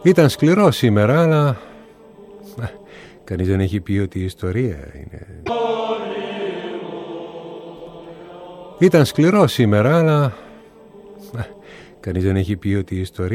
Ήταν σκληρό σήμερα, αλλά κανείς δεν έχει πει ότι η ιστορία είναι... Ήταν σκληρό σήμερα, αλλά κανείς δεν έχει πει ότι η ιστορία